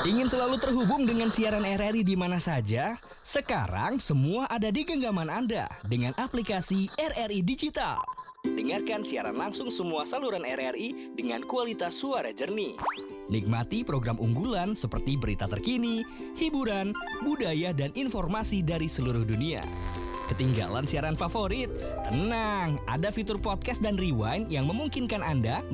Ingin selalu terhubung dengan siaran RRI di mana saja? Sekarang semua ada di genggaman Anda dengan aplikasi RRI Digital. Dengarkan siaran langsung semua saluran RRI dengan kualitas suara jernih. Nikmati program unggulan seperti berita terkini, hiburan, budaya, dan informasi dari seluruh dunia. Ketinggalan siaran favorit? Tenang, ada fitur podcast dan rewind yang memungkinkan Anda